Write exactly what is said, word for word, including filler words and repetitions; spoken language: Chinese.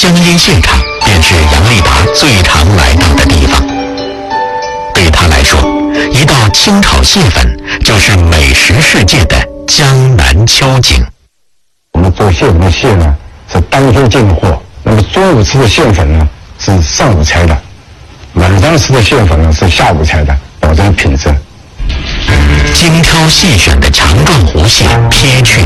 香烟现场便是杨丽达最常来到的地方。对他来说，一道清炒蟹粉就是美食世界的江南秋景。 我们做蟹粉的蟹呢是当天进货，那么中午吃的蟹粉呢是上午拆的，晚上吃的蟹粉呢是下午拆的，保证品质。 精挑细选的长状湖蟹撇去